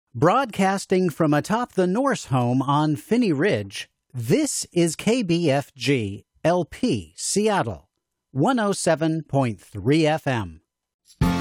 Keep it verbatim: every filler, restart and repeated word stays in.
Broadcasting from atop the Norse home on Phinney Ridge, this is K B F G L P Seattle, one oh seven point three F M.